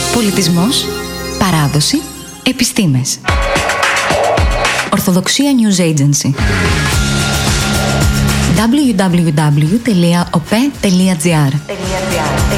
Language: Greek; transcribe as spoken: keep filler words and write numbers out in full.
Πολιτισμός, παράδοση, επιστήμες. Ορθοδοξία News Agency. double-u double-u double-u τελεία ο πι τελεία τζι άρ